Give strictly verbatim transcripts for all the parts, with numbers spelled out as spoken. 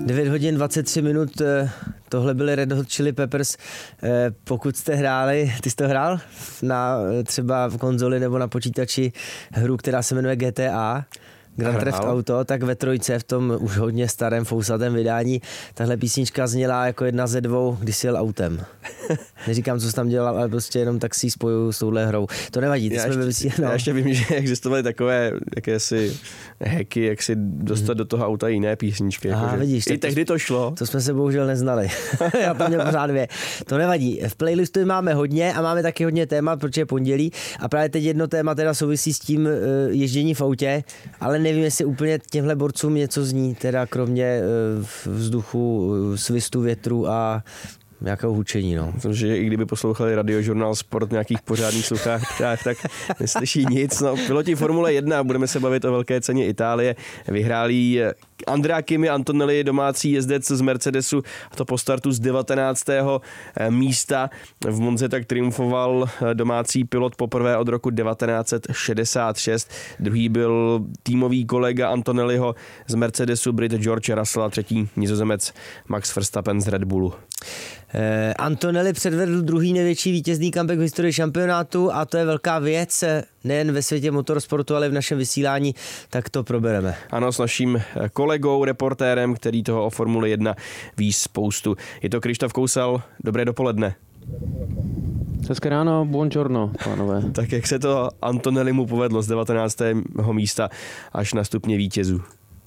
devět hodin dvacet tři minut, tohle byly Red Hot Chili Peppers. Pokud jste hráli, ty jsi to hrál na třeba v konzoli nebo na počítači hru, která se jmenuje G T A, Grand Theft Auto, tak ve trojce v tom už hodně starém fousatém vydání tahle písnička zněla jako jedna ze dvou, když si jel autem. Neříkám, co jsi tam dělal, ale prostě jenom tak si ji spojuju s touhle hrou. To nevadí, ty já, jsme ještě, no. já ještě vím, že existovaly takové jakési hacky, jak si dostat hmm. do toho auta jiné písničky. Aha, jako, vidíš, i tehdy to šlo. To jsme se bohužel neznali. Já tam měl pořád dvě. To nevadí. V playlistu máme hodně a máme taky hodně témat, protože je pondělí a právě teď jedno téma teda souvisí s tím ježdění v autě, ale nevím, jestli úplně těmhle borcům něco zní, teda kromě vzduchu, svistu větru a nějakého hučení, no. Protože i kdyby poslouchali radiožurnál Sport v nějakých pořádných sluchátkách, tak neslyší nic. No, piloti Formule jedna, budeme se bavit o velké ceně Itálie, vyhráli Andrea Kimi Antonelli, domácí jezdec z Mercedesu, a to po startu z devatenáctého místa. V Monze tak triumfoval domácí pilot poprvé od roku devatenáct set šedesát šest. Druhý byl týmový kolega Antonelliho z Mercedesu, Brit George Russell, a třetí Nizozemec Max Verstappen z Red Bullu. Eh, Antonelli předvedl druhý největší vítězný comeback v historii šampionátu a to je velká věc, nejen ve světě motorsportu, ale v našem vysílání, tak to probereme. Ano, s naším kolegou, reportérem, který toho o Formule jedna ví spoustu. Je to Krištof Kousal, dobré dopoledne. Hezké ráno, buongiorno, pánové. Tak jak se to Antonelli mu povedlo z devatenáctého místa až na stupně vítězů?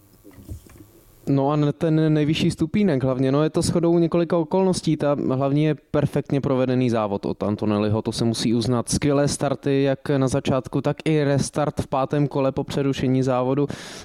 No a ten nejvyšší stupínek hlavně, no je to shodou několika okolností, ta hlavně je perfektně provedený závod od Antonelliho, to se musí uznat. Skvělé starty, jak na začátku, tak i restart v pátém kole po přerušení závodu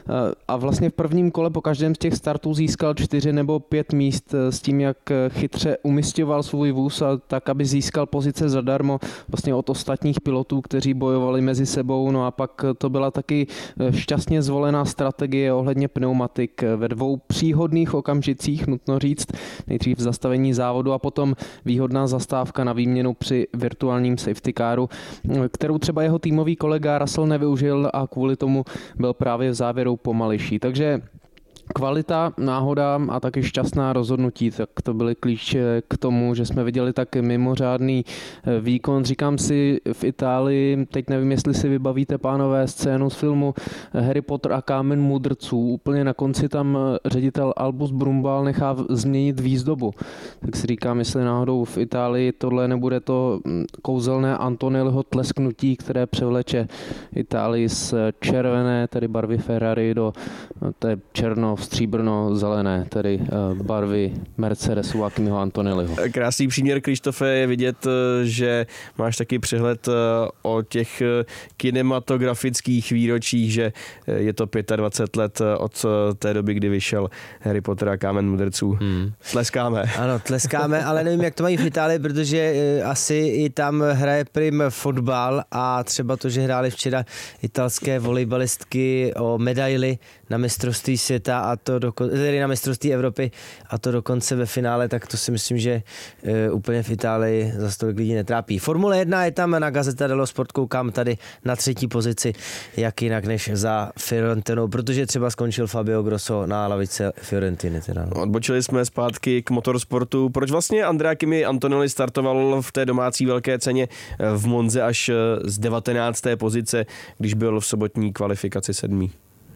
a vlastně v prvním kole po každém z těch startů získal čtyři nebo pět míst s tím, jak chytře umisťoval svůj vůz a tak, aby získal pozice zadarmo vlastně od ostatních pilotů, kteří bojovali mezi sebou, no a pak to byla taky šťastně zvolená strategie ohledně pneumatik ve dvou příhodných okamžicích, nutno říct, nejdřív v zastavení závodu a potom výhodná zastávka na výměnu při virtuálním safety caru, kterou třeba jeho týmový kolega Russell nevyužil a kvůli tomu byl právě v závěru pomalejší. Takže kvalita, náhoda a taky šťastná rozhodnutí, tak to byly klíče k tomu, že jsme viděli tak mimořádný výkon. Říkám si v Itálii, teď nevím, jestli si vybavíte, pánové, scénu z filmu Harry Potter a kámen mudrců. Úplně na konci tam ředitel Albus Brumbal nechá změnit výzdobu. Tak si říkám, jestli náhodou v Itálii tohle nebude to kouzelné Antonelliho tlesknutí, které převleče Itálii z červené, tedy barvy Ferrari, do té černo stříbrno zelené, tedy barvy Mercedesu a Kimiho Antonelliho. Krásný příměr, Krištofe, je vidět, že máš taky přehled o těch kinematografických výročích, že je to dvacet pět let od té doby, kdy vyšel Harry Potter a kámen mudrců. Hmm. Tleskáme. Ano, tleskáme, ale nevím, jak to mají v Itálii, protože asi i tam hraje prim fotbal a třeba to, že hráli včera italské volejbalistky o medaily na mistrovství světa a to dokon, tedy na mistrovství Evropy a to dokonce ve finále, tak to si myslím, že e, úplně v Itálii zase tolik lidí netrápí. Formule jedna je tam na Gazzetta dello Sport, koukám tady na třetí pozici, jak jinak než za Fiorentinou, protože třeba skončil Fabio Grosso na lavice Fiorentiny. Teda, no. Odbočili jsme zpátky k motorsportu. Proč vlastně Andrea Kimi Antonelli startoval v té domácí velké ceně v Monze až z devatenácté pozice, když byl v sobotní kvalifikaci sedmý?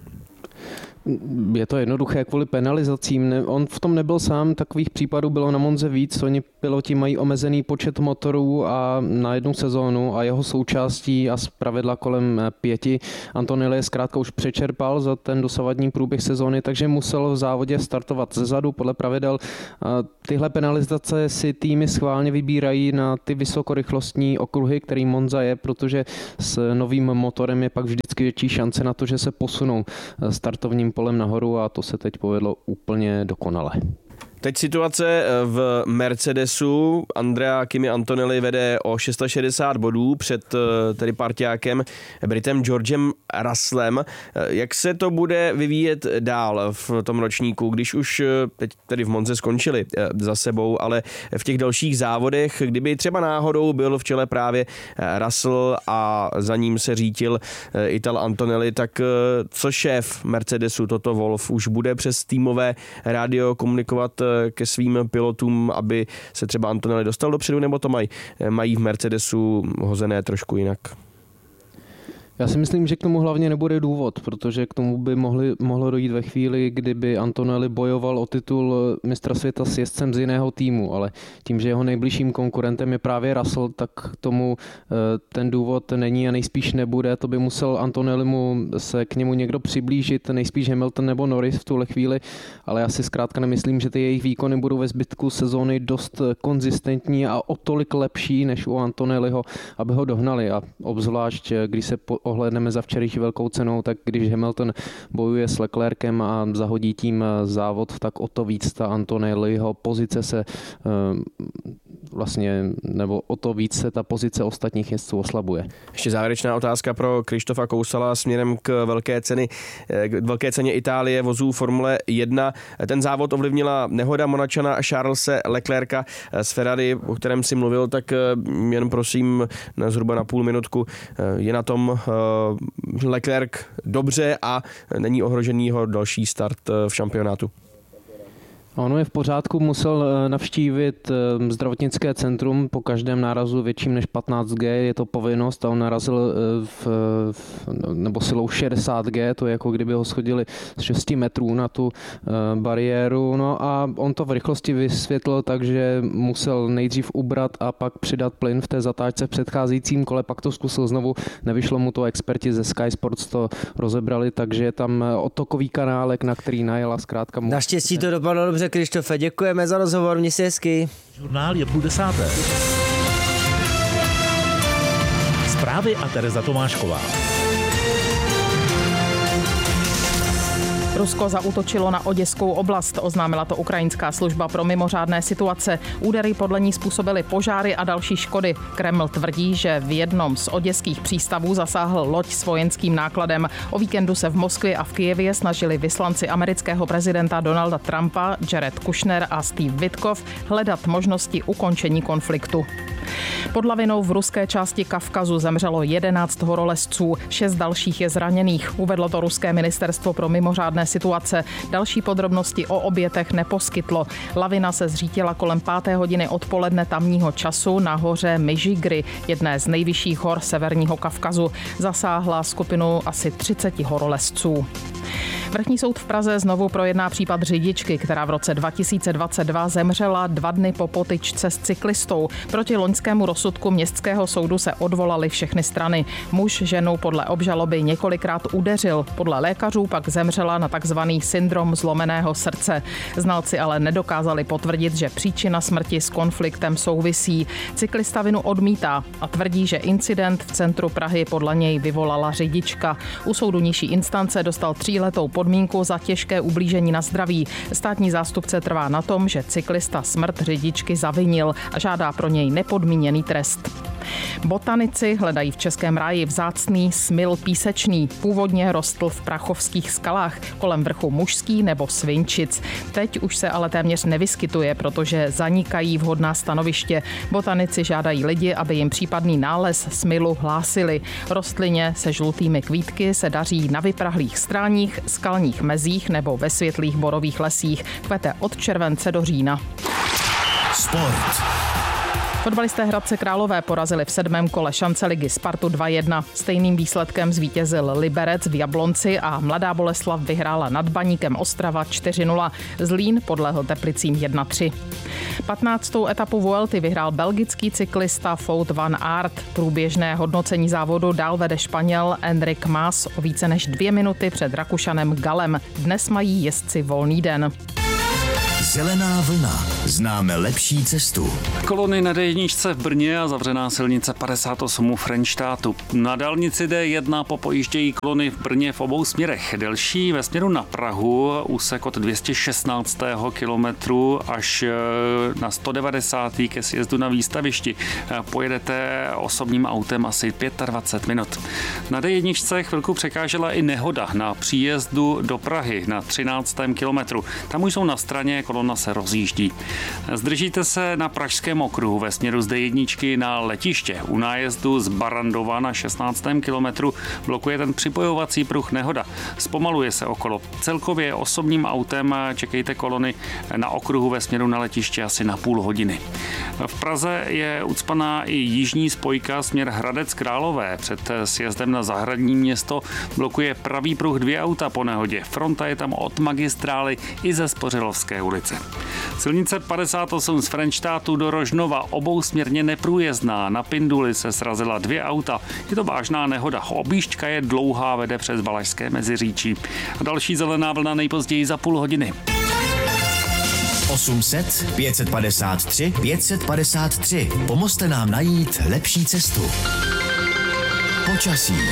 Je to jednoduché kvůli penalizacím. On v tom nebyl sám, takových případů bylo na Monze víc. Oni piloti mají omezený počet motorů a na jednu sezónu a jeho součástí a zpravidla kolem pěti. Antonelli je zkrátka už přečerpal za ten dosavadní průběh sezóny, takže musel v závodě startovat zezadu podle pravidel. Tyhle penalizace si týmy schválně vybírají na ty vysokorychlostní okruhy, který Monza je, protože s novým motorem je pak vždycky větší šance na to, že se posunou startovním polem nahoru a to se teď povedlo úplně dokonale. Teď situace v Mercedesu. Andrea Kimi Antonelli vede o šedesát šest bodů před tedy parťákem Britem Georgem Russellem. Jak se to bude vyvíjet dál v tom ročníku, když už teď tedy v Monze skončili za sebou, ale v těch dalších závodech, kdyby třeba náhodou byl v čele právě Russell a za ním se řítil Ital Antonelli, tak co šéf Mercedesu Toto Wolff už bude přes týmové rádio komunikovat ke svým pilotům, aby se třeba Antonelli dostal dopředu, nebo to mají, mají v Mercedesu hozené trošku jinak? Já si myslím, že k tomu hlavně nebude důvod, protože k tomu by mohli, mohlo dojít ve chvíli, kdyby Antonelli bojoval o titul mistra světa s jezdcem z jiného týmu, ale tím, že jeho nejbližším konkurentem je právě Russell, tak k tomu ten důvod není a nejspíš nebude. To by musel Antonellimu se k němu někdo přiblížit, nejspíš Hamilton nebo Norris v tuhle chvíli, ale já si zkrátka nemyslím, že ty jejich výkony budou ve zbytku sezóny dost konzistentní a o tolik lepší než u Antonelliho, aby ho dohnali, a obzvlášť, když se po ohledneme za včerejší velkou cenou, tak když Hamilton bojuje s Leclerkem a zahodí tím závod, tak o to víc ta Antonelliho pozice se vlastně, nebo o to víc se ta pozice ostatních jezdců oslabuje. Ještě závěrečná otázka pro Krištofa Kousala směrem k velké ceny, k velké ceně Itálie vozů Formule jedna. Ten závod ovlivnila nehoda Monačana a Charlese Leclerca z Ferrari, o kterém si mluvil, tak jen prosím na zhruba na půl minutku. Je na tom Leclerc dobře a není ohrožený jeho další start v šampionátu? Ono je v pořádku, musel navštívit zdravotnické centrum po každém nárazu větším než patnáct gé, je to povinnost, a on narazil v, v, nebo silou šedesát gé, to je jako kdyby ho schodili z šesti metrů na tu bariéru, no a on to v rychlosti vysvětlil, takže musel nejdřív ubrat a pak přidat plyn v té zatáčce v předcházejícím kole, pak to zkusil znovu, nevyšlo mu to, experti ze Sky Sports to rozebrali, takže je tam odtokový kanálek, na který najela zkrátka. Mu... Naštěstí to dopadlo dobře, Krištofe, děkujeme za rozhovor, měj se hezky. Žurnál je půl desáté. Zprávy a Tereza Tomášková. Rusko zaútočilo na Oděskou oblast, oznámila to ukrajinská služba pro mimořádné situace. Údery podle ní způsobily požáry a další škody. Kreml tvrdí, že v jednom z oděských přístavů zasáhl loď s vojenským nákladem. O víkendu se v Moskvě a v Kyjevě snažili vyslanci amerického prezidenta Donalda Trumpa, Jared Kushner a Steve Witkoff hledat možnosti ukončení konfliktu. Pod lavinou v ruské části Kavkazu zemřelo jedenáct horolezců, šest dalších je zraněných. Uvedlo to ruské ministerstvo pro mimořádné situace. Další podrobnosti o obětech neposkytlo. Lavina se zřítila kolem páté hodiny odpoledne tamního času na hoře Myžigry, jedné z nejvyšších hor severního Kavkazu. Zasáhla skupinu asi třicet horolezců. Vrchní soud v Praze znovu projedná případ řidičky, která v roce dva tisíce dvacet dva zemřela dva dny po potyčce s cyklistou. Proti loňskému rozsudku městského soudu se odvolaly všechny strany. Muž ženu podle obžaloby několikrát udeřil. Podle lékařů pak zemřela na takzvaný syndrom zlomeného srdce. Znalci ale nedokázali potvrdit, že příčina smrti s konfliktem souvisí. Cyklista vinu odmítá a tvrdí, že incident v centru Prahy podle něj vyvolala řidička. U soudu nižší instance dostal tříletou podmínku za těžké ublížení na zdraví. Státní zástupce trvá na tom, že cyklista smrt řidičky zavinil a žádá pro něj nepodmíněný trest. Botanici hledají v Českém ráji vzácný smyl písečný. Původně rostl v prachovských skalách kolem vrchu Mužský nebo Svinčic. Teď už se ale téměř nevyskytuje, protože zanikají vhodná stanoviště. Botanici žádají lidi, aby jim případný nález smylu hlásili. Rostlině se žlutými kvítky se daří na vyprahlých stráních, skalních mezích nebo ve světlých borových lesích. Kvete od července do října. Sport. Fotbalisté Hradce Králové porazili v sedmém kole šance ligy Spartu dva jedna. Stejným výsledkem zvítězil Liberec v Jablonci a Mladá Boleslav vyhrála nad Baníkem Ostrava čtyři nula. Zlín podlehl Teplicím jedna tři. patnáctou etapu Vuelty vyhrál belgický cyklista Wout van Aert. Průběžné hodnocení závodu dál vede Španěl Enric Mas o více než dvě minuty před Rakušanem Galem. Dnes mají jezdci volný den. Zelená vlna. Známe lepší cestu. Kolony na dé jedničce v Brně a zavřená silnice padesát osm u Frenštátu. Na dálnici dé jedna popojíždějí kolony v Brně v obou směrech. Delší ve směru na Prahu, úsek od dvě stě šestnáct kilometrů až na sto devadesát ke sjezdu na Výstavišti. Pojedete osobním autem asi dvacet pět minut. Na dé jedničce chvilku překážela i nehoda na příjezdu do Prahy na třináctém kilometru. Tam už jsou na straně, kolona se rozjíždí. Zdržíte se na Pražském okruhu ve směru z dé jedna na letiště. U nájezdu z Barandova na šestnáctém kilometru blokuje ten připojovací pruh nehoda. Zpomaluje se okolo. Celkově osobním autem čekejte kolony na okruhu ve směru na letiště asi na půl hodiny. V Praze je ucpaná i jižní spojka směr Hradec Králové. Před sjezdem na Zahradní město blokuje pravý pruh dvě auta po nehodě. Fronta je tam od magistrály i ze Spořilovské ulice. Silnice padesát osm z Frenštátu do Rožnova obousměrně neprůjezdná. Na Pinduli se srazila dvě auta. Je to vážná nehoda. Objížďka je dlouhá, vede přes Valašské Meziříčí. A další zelená vlna nejpozději za půl hodiny. osm set, pět set padesát tři, pět set padesát tři. Pomozte nám najít lepší cestu. Počasí.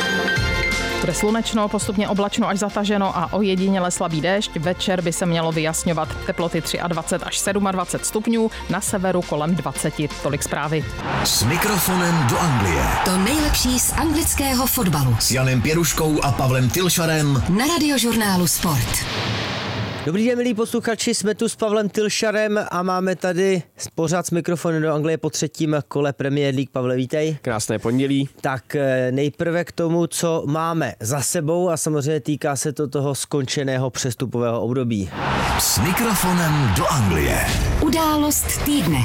Bude slunečno, postupně oblačno až zataženo a ojediněle slabý déšť. Večer by se mělo vyjasňovat. Teploty dvacet tři až dvacet sedm stupňů, na severu kolem dvacet. Tolik zprávy. S mikrofonem do Anglie. To nejlepší z anglického fotbalu. S Janem Pěruškou a Pavlem Tylšarem. Na Radiožurnálu Sport. Dobrý den, milí posluchači, jsme tu s Pavlem Tylšarem a máme tady pořád s mikrofonem do Anglie po třetím kole Premier League. Pavle, vítej. Krásné pondělí. Tak nejprve k tomu, co máme za sebou a samozřejmě týká se to toho skončeného přestupového období. S mikrofonem do Anglie. Událost týdne.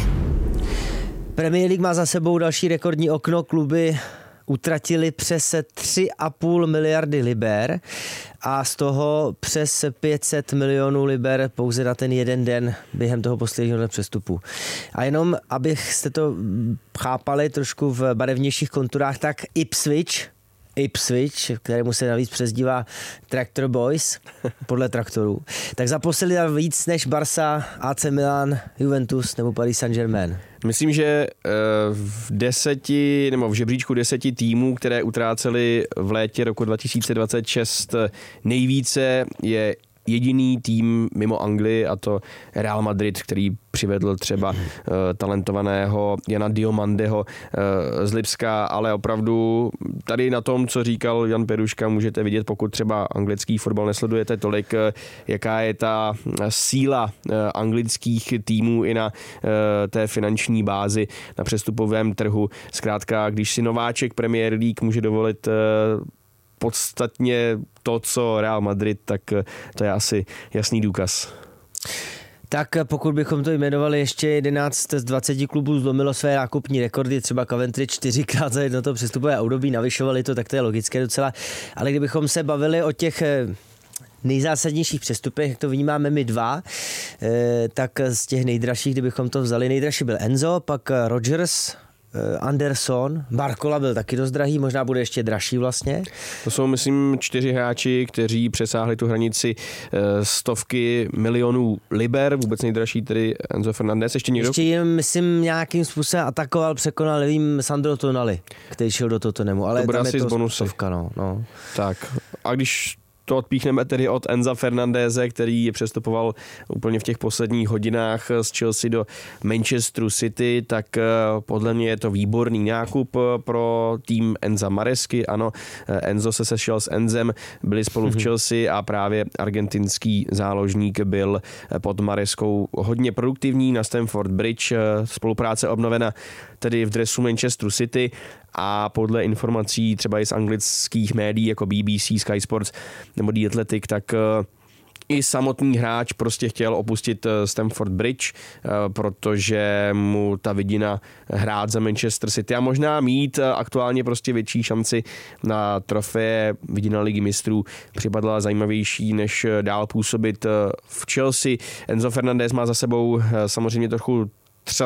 Premier League má za sebou další rekordní okno, kluby utratili přes tři a půl miliardy liber a z toho přes pět set milionů liber pouze na ten jeden den během toho posledního přestupu. A jenom, abyste to chápali trošku v barevnějších konturách, tak Ipswich, Ipswich, kterému se navíc přezdívá Tractor Boys, podle traktorů, tak zaposlili víc než Barca, á cé Milan, Juventus nebo Paris Saint-Germain. Myslím, že v deseti, nebo v žebříčku deseti týmů, které utráceli v létě roku dva tisíce dvacet šest nejvíce, je jediný tým mimo Anglii, a to Real Madrid, který přivedl třeba uh, talentovaného Jana Diomandeho uh, z Lipska, ale opravdu tady na tom, co říkal Jan Peruška, můžete vidět, pokud třeba anglický fotbal nesledujete tolik, uh, jaká je ta síla uh, anglických týmů i na uh, té finanční bázi na přestupovém trhu. Zkrátka, když si nováček Premier League může dovolit uh, podstatně to, co Real Madrid, tak to je asi jasný důkaz. Tak pokud bychom to jmenovali, ještě jedenáct z dvaceti klubů zlomilo své nákupní rekordy, třeba Coventry čtyřikrát za jedno to přestupové období, navyšovali to, tak to je logické docela. Ale kdybychom se bavili o těch nejzásadnějších přestupech, jak to vnímáme my dva, tak z těch nejdražších, kdybychom to vzali, nejdražší byl Enzo, pak Rodgers, Anderson, Barcola byl taky dost drahý, možná bude ještě dražší vlastně. To jsou, myslím, čtyři hráči, kteří přesáhli tu hranici stovky milionů liber, vůbec nejdražší tedy Enzo Fernandez. Ještě někdo? Ještě jim, myslím, nějakým způsobem atakoval, překonal, nevím, Sandro Tonali, který šel do Tottenhamu, ale to tam je to bonusy. stovka, no, no. Tak, a když to odpíchneme tedy od Enza Fernandeze, který přestupoval úplně v těch posledních hodinách z Chelsea do Manchesteru City, tak podle mě je to výborný nákup pro tým Enza Maresky. Ano, Enzo se sešel s Enzem, byli spolu v Chelsea a právě argentinský záložník byl pod Mareskou hodně produktivní na Stamford Bridge. Spolupráce obnovena tedy v dresu Manchesteru City a podle informací třeba i z anglických médií jako B B C, Sky Sports nebo The Athletic, tak i samotný hráč prostě chtěl opustit Stamford Bridge, protože mu ta vidina hrát za Manchester City a možná mít aktuálně prostě větší šanci na trofeje vidina Ligy mistrů připadla zajímavější, než dál působit v Chelsea. Enzo Fernandez má za sebou samozřejmě trochu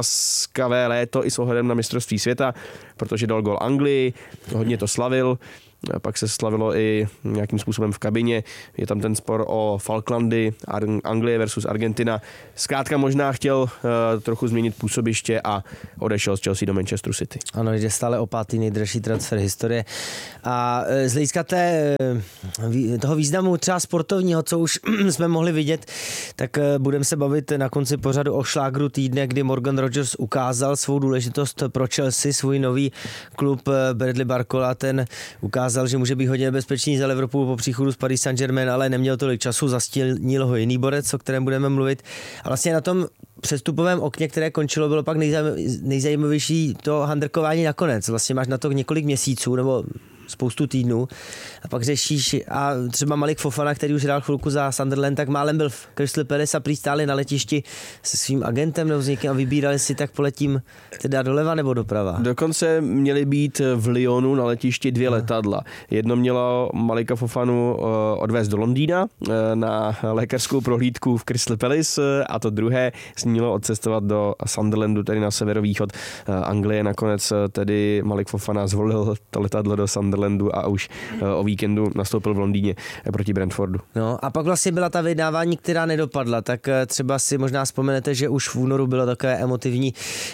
třaskavé léto i s ohledem na mistrovství světa, protože dal gol Anglii, hodně to slavil pak se slavilo i nějakým způsobem v kabině. Je tam ten spor o Falklandy, Anglie versus Argentina. Zkrátka možná chtěl uh, trochu změnit působiště a odešel z Chelsea do Manchesteru City. Ano, jde stále o pátý nejdražší transfer historie. A z hlediska té, toho významu třeba sportovního, co už jsme mohli vidět, tak budeme se bavit na konci pořadu o šlágru týdne, kdy Morgan Rogers ukázal svou důležitost pro Chelsea, svůj nový klub Bradley Barcola, ten ukázal, že může být hodně nebezpečný za Liverpool po příchodu z Paris Saint-Germain, ale neměl tolik času, zastínil ho jiný borec, o kterém budeme mluvit. A vlastně na tom přestupovém okně, které končilo, bylo pak nejzajímavější to handrkování nakonec. Vlastně máš na to několik měsíců nebo spoustu týdnů a pak řešíš a třeba Malik Fofana, který už hrál chvilku za Sunderland, tak málem byl v Crystal Palace a prý stáli na letišti se svým agentem nebo s někým a vybírali si, tak poletím teda doleva nebo doprava. Dokonce měly být v Lyonu na letišti dvě letadla. Jedno mělo Malika Fofanu odvést do Londýna na lékařskou prohlídku v Crystal Palace a to druhé smělo odcestovat do Sunderlandu, tedy na severovýchod Anglie. Nakonec tedy Malik Fofana zvolil to letadlo do Sunderlandu a už o víkendu nastoupil v Londýně proti Brentfordu. No a pak vlastně byla ta vyjednávání, která nedopadla, tak třeba si možná vzpomenete, že už v únoru bylo takové emotivní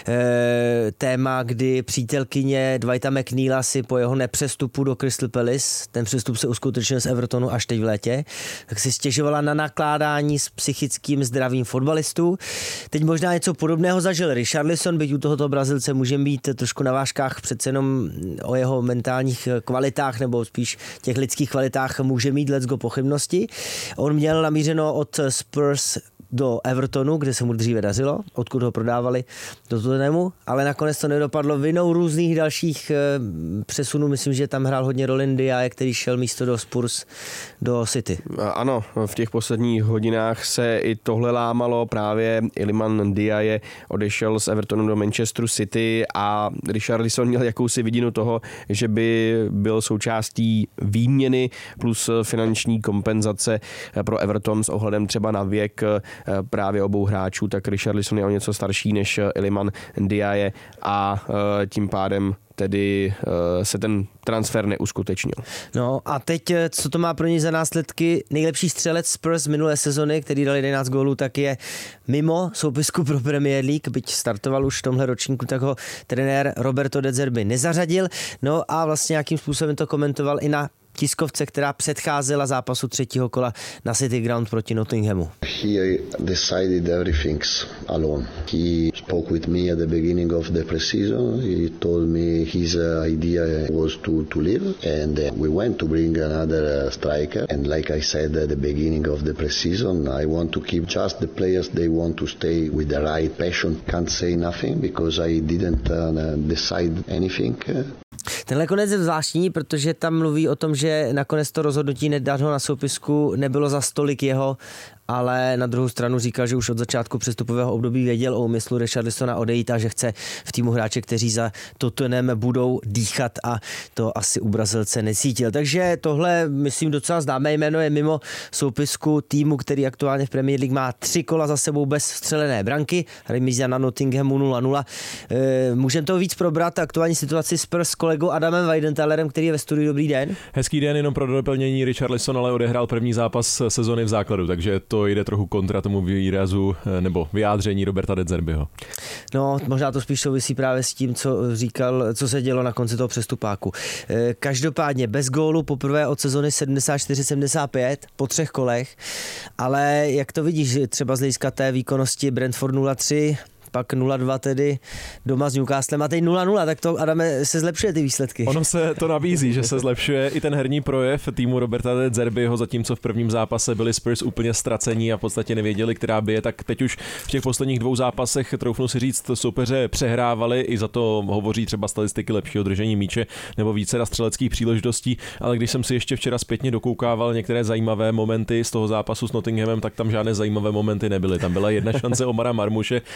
e, téma, kdy přítelkyně Dwighta McNeila si po jeho nepřestupu do Crystal Palace, ten přestup se uskutečnil z Evertonu až teď v létě, tak si stěžovala na nakládání s psychickým zdravím fotbalistů. Teď možná něco podobného zažil Richarlison, byť u tohoto Brazilce může být trošku na vážkách, přece jenom o jeho mentálních kvalitách nebo spíš těch lidských kvalitách může mít lecko pochybnosti. On měl namířeno od Spurs do Evertonu, kde se mu dříve dařilo, odkud ho prodávali do Tottenhamu, ale nakonec to nedopadlo vinou různých dalších přesunů. Myslím, že tam hrál hodně roli Ndiaye, který šel místo do Spurs do City. Ano, v těch posledních hodinách se i tohle lámalo. Právě Iliman Ndiaye odešel z Evertonu do Manchesteru City a Richarlison měl jakousi vidinu toho, že by byl součástí výměny plus finanční kompenzace pro Everton s ohledem třeba na věk právě obou hráčů, tak Richarlison je o něco starší než Iliman Ndiaye a tím pádem tedy se ten transfer neuskutečnil. No a teď, co to má pro něj za následky? Nejlepší střelec Spurs minulé sezony, který dal jedenáct gólů, tak je mimo soupisku pro Premier League, byť startoval už v tomhle ročníku, tak ho trenér Roberto De Zerbi nezařadil. No a vlastně nějakým způsobem to komentoval i na tiskovce, která předcházela zápasu třetího kola na City Ground proti Nottinghamu. He decided everything alone. He spoke with me at the beginning of the preseason. He told me his idea was to to leave, and we went to bring another striker. And like I said at the beginning of the preseason, I want to keep just the players they want to stay with the right passion. Can't say nothing because I didn't uh, decide anything. Tenhle konec je zvláštní, protože tam mluví o tom, že nakonec to rozhodnutí nedat ho na soupisku nebylo za stolik jeho, ale na druhou stranu říkal, že už od začátku přestupového období věděl o úmyslu Richarlisona odejít a že chce v týmu hráče, kteří za Tottenham budou dýchat a to asi u Brazilce necítil. Takže tohle, myslím, docela známé jméno je mimo soupisku týmu, který aktuálně v Premier League má tři kola za sebou bez vstřelené branky. Remíza na Nottinghamu nula nula. E, můžeme to víc probrat, aktuální situaci Spurs s kolegou Adamem Weidenthalerem, který je ve studiu. Dobrý den. Hezký den, jenom pro doplnění. Richarlison ale odehrál první zápas sezony v základu, takže to jde trochu kontra tomu výrazu nebo vyjádření Roberta De Zerbiho. No, možná to spíš souvisí právě s tím, co říkal, co se dělo na konci toho přestupáku. Každopádně bez gólu poprvé od sezony sedmdesát čtyři sedmdesát pět po třech kolech, ale jak to vidíš třeba z hlediska té výkonnosti Brentford nula tři, pak nula dva tedy doma s Newcastlem a teď nula nula, tak to, Adame, se zlepšuje ty výsledky. Ono se to nabízí, že se zlepšuje i ten herní projev týmu Roberta De Zerbiho, zatímco v prvním zápase byli Spurs úplně ztracení a v podstatě nevěděli, která by je, tak teď už v těch posledních dvou zápasech, troufnu si říct, soupeře přehrávali, i za to hovoří třeba statistiky lepšího držení míče nebo více na střeleckých příležitostí, ale když jsem si ještě včera zpětně dokoukával některé zajímavé momenty z toho zápasu s Nottinghamem, tak tam žádné zajímavé momenty nebyly. Tam byla jedna šance Omara Marmuše, který se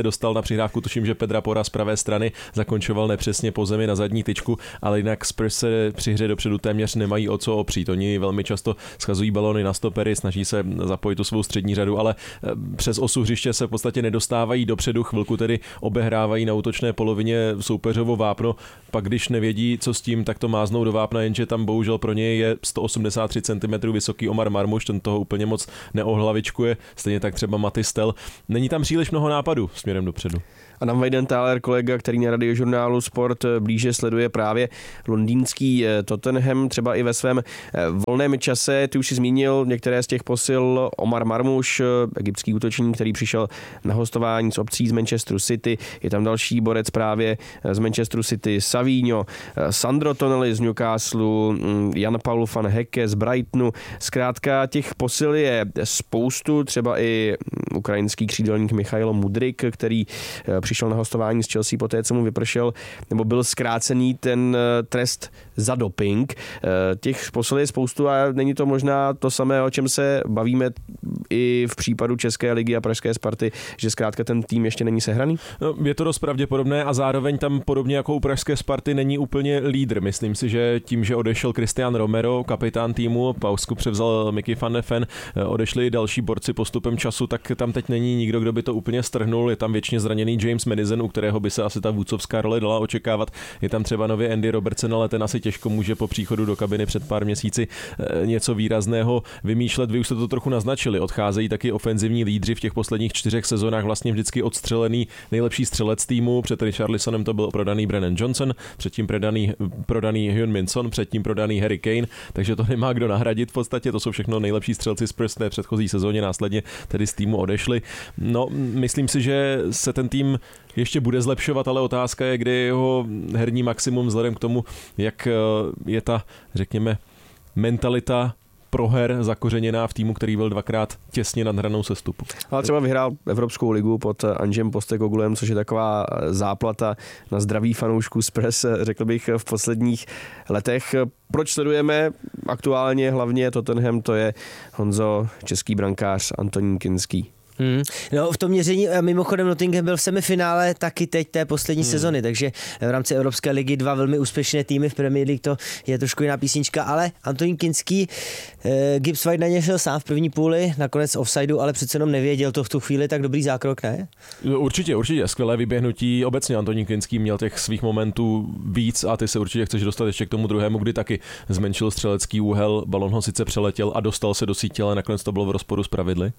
dostal na přihrávku, tuším, že Pedra Pora z pravé strany zakončoval nepřesně po zemi na zadní tyčku, ale jinak Spurs se při hře dopředu téměř nemají o co opřít. Oni velmi často schazují balony na stopery, snaží se zapojit tu svou střední řadu, ale přes osu hřiště se v podstatě nedostávají dopředu, chvilku tedy obehrávají na útočné polovině soupeřovo vápno, pak když nevědí, co s tím, tak to máznou do vápna, jenže tam bohužel pro něj je sto osmdesát tři centimetrů vysoký Omar Marmuš, ten toho úplně moc neohlavičkuje, stejně tak třeba Matistel. Není tam příliš mnoho nápadů směrem dopředu. Adam Weidenthaler, kolega, který na Radiožurnálu Sport blíže sleduje právě londýnský Tottenham, třeba i ve svém volném čase. Ty už si zmínil některé z těch posil. Omar Marmuš, egyptský útočník, který přišel na hostování z obcí z Manchesteru City. Je tam další borec právě z Manchesteru City, Savinho, Sandro Tonali z Newcastle, Jan Paul van Hecke z Brightonu. Zkrátka těch posil je spoustu, třeba i ukrajinský křídelník Michailo Mudryk, který přišel na hostování z Chelsea poté, co mu vypršel, nebo byl zkrácený ten trest za doping. Těch posil je spoustu a není to možná to samé, o čem se bavíme i v případu České ligy a pražské Sparty, že zkrátka ten tým ještě není sehraný? No, je to dost pravděpodobné a zároveň tam podobně jako u pražské Sparty není úplně lídr. Myslím si, že tím, že odešel Cristian Romero, kapitán týmu, pauzku převzal Mickey van de Ven, odešli další borci postupem času, tak tam teď není nikdo, kdo by to úplně strhnul. Je tam věčně zraněný James Madison, u kterého by se asi ta vůdcovská role dala očekávat. Je tam třeba nově Andy Robertson, ale ten asi těžko může po příchodu do kabiny před pár měsíci něco výrazného vymýšlet. Vy už jste to trochu naznačili. Odcházejí taky ofenzivní lídři v těch posledních čtyřech sezónách, vlastně vždycky odstřelený nejlepší střelec týmu. Před Richarlisonem to byl prodaný Brennan Johnson, předtím prodaný, prodaný Heung-min Son, předtím prodaný Harry Kane, takže to nemá kdo nahradit v podstatě. To jsou všechno nejlepší střelci Spurs té předchozí sezóně, následně tedy z týmu odešli. No, myslím si, že se ten tým ještě bude zlepšovat, ale otázka je, kdy je jeho herní maximum vzhledem k tomu, jak je ta, řekněme, mentalita proher zakořeněná v týmu, který byl dvakrát těsně nad hranou sestupu. Ale třeba vyhrál Evropskou ligu pod Anžem Postecoglem, což je taková záplata na zdraví fanoušků Spurs, řekl bych, v posledních letech. Proč sledujeme aktuálně hlavně Tottenham, to je Honzo, český brankář Antonín Kinský. Hmm. No, v tom měření mimochodem Nottingham byl v semifinále taky teď té poslední hmm. sezony, takže v rámci Evropské ligy dva velmi úspěšné týmy, v Premier League to je trošku jiná písnička, ale Antonín Kinský, eh, Gibbs White na ně šel sám v první půli, nakonec offsideu, ale přece jenom nevěděl to v tu chvíli, tak dobrý zákrok, ne? Určitě, určitě, skvělé vyběhnutí. Obecně Antonín Kinský měl těch svých momentů víc a ty se určitě chceš dostat ještě k tomu druhému, kdy taky zmenšil střelecký úhel, balon ho sice přeletěl a dostal se do sítě, ale nakonec to bylo v rozporu s pravidly.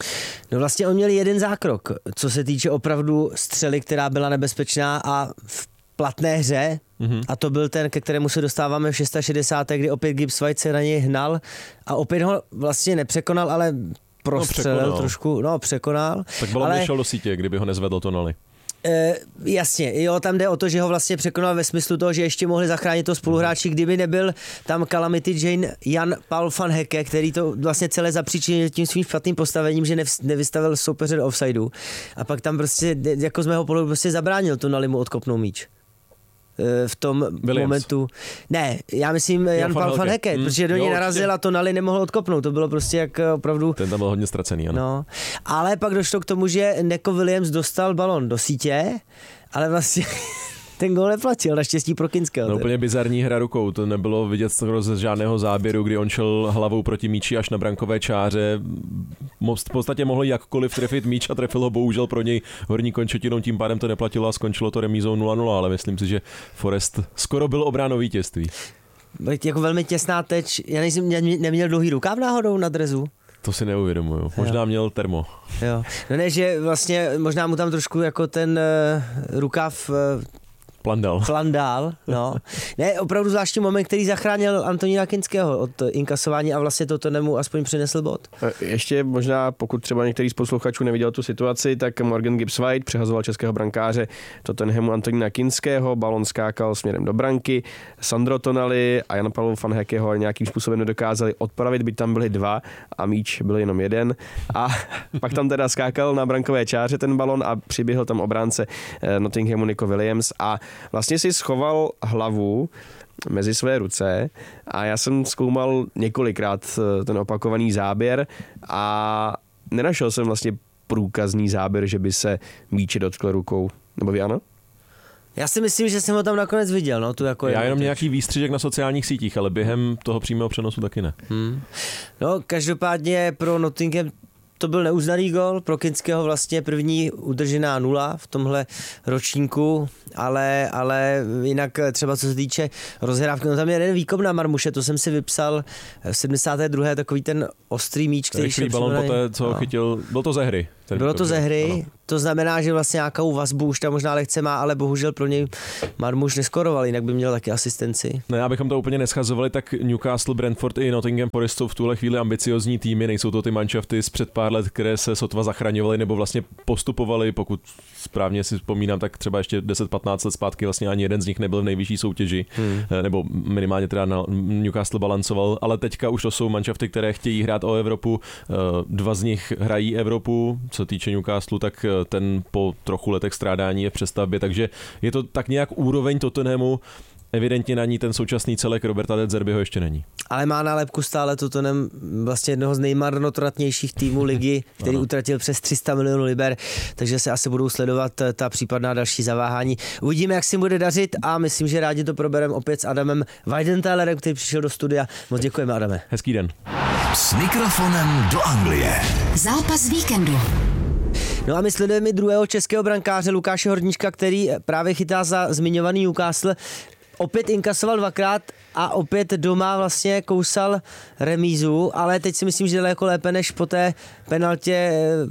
No vlastně on měl jeden zákrok, co se týče opravdu střely, která byla nebezpečná a v platné hře, mm-hmm. a to byl ten, ke kterému se dostáváme v šedesátém šesté kdy opět Gibbs White se na něj hnal a opět ho vlastně nepřekonal, ale prostřelil no, trošku, no překonal. Tak balon ale... nešel do sítě, kdyby ho nezvedl Tonali. E, jasně, jo, tam jde o to, že ho vlastně překonal ve smyslu toho, že ještě mohli zachránit to spoluhráči, kdyby nebyl tam Calamity Jane Jan Paul van Hecke, který to vlastně celé zapříčinil tím svým špatným postavením, že nevystavil soupeře do offsideu. A pak tam prostě, jako z mého pohledu, prostě zabránil Tonali mu odkopnout míč. V tom Williams. momentu. Ne, já myslím Jan jo, Paul van Hecke, hmm. protože do něj narazil a Tonali nemohl odkopnout. To bylo prostě jak opravdu... Ten tam byl hodně ztracený, ano. No. Ale pak došlo k tomu, že Neco Williams dostal balon do sítě, ale vlastně... ten gól neplatil, naštěstí pro Kinského. No, úplně bizarní hra rukou, to nebylo vidět z žádného záběru, kdy on šel hlavou proti míči až na brankové čáře. V podstatě mohl jakkoliv trefit míč a trefil ho bohužel pro něj horní končetinou, tím pádem to neplatilo a skončilo to remízou nula nula, ale myslím si, že Forest skoro byl obráno vítězství. Jako velmi těsná teč, já nejsem, neměl dlouhý rukáv náhodou na drezu? To si neuvědomuju. Možná jo. Měl termo. Jo. No ne, že vlastně možná mu tam trošku jako ten uh, rukáv uh, Plandal. Plandal, no. Ne, opravdu zvláštní moment, který zachránil Antonína Kinského od inkasování a vlastně to nemu aspoň přinesl bod. Ještě možná, pokud třeba některý z posluchačů neviděl tu situaci, tak Morgan Gibbs White přehazoval českého brankáře Tottenhamu Antonína Kinského, balon skákal směrem do branky, Sandro Tonali a Jan Paul van Hecke ho nějakým způsobem nedokázali odpravit, byť tam byly dva a míč byl jenom jeden a pak tam teda skákal na brankové čáře ten balon a přiběhl tam obránce Nottinghamu Neco Williams a vlastně si schoval hlavu mezi své ruce a já jsem zkoumal několikrát ten opakovaný záběr a nenašel jsem vlastně průkazný záběr, že by se míče dotkl rukou. Nebo vy ano? Já si myslím, že jsem ho tam nakonec viděl. No, tu jako Já jenom nějaký výstřižek na sociálních sítích, ale během toho přímého přenosu taky ne. Hmm. No, každopádně pro Nottingham to byl neuznaný gol, pro Kinského vlastně první udržená nula v tomhle ročníku, ale, ale jinak třeba co se týče rozhrávky, no tam je jeden výkon na Marmuše, to jsem si vypsal v sedmdesáté druhé takový ten ostrý míč, který šel balon poté, co no. chytil, byl to ze hry. Bylo to ze hry, ano. To znamená, že vlastně nějakou vazbu už tam možná lehce má, ale bohužel pro něj Marmuš neskoroval, jinak by měl taky asistenci. Ne, abychom to úplně neschazovali, tak Newcastle, Brentford i Nottingham Forest jsou v tuhle chvíli ambiciozní týmy, nejsou to ty manšafty z před pár let, které se sotva zachraňovaly nebo vlastně postupovaly, pokud správně si vzpomínám, tak třeba ještě deset patnáct let zpátky vlastně ani jeden z nich nebyl v nejvyšší soutěži, hmm. nebo minimálně teda na Newcastle balancoval, ale teďka už to jsou manšafty, které chtějí hrát o Evropu, dva z nich hrají Evropu, co týče Newcastle, tak ten po trochu letech strádání je v přestavbě, takže je to tak nějak úroveň Tottenhamu, evidentně na ní ten současný celek Roberta De Zerbiho ještě není. Ale má nálepku stále Tottenham vlastně jednoho z nejmarnotratnějších týmů ligy, který utratil přes tři sta milionů liber, takže se asi budou sledovat ta případná další zaváhání. Uvidíme, jak si bude dařit a myslím, že rádi to probereme opět s Adamem Weidenthalerem, který přišel do studia. Moc děkujeme, Adame. Hezký den. S mikrofonem do Anglie. Zápas víkendu. No a my sledujeme druhého českého brankáře Lukáše Horníčka, který právě chytá za zmiňovaný Newcastle. Opět inkasoval dvakrát a opět doma vlastně kousal remízu, ale teď si myslím, že daleko lépe než po té penaltě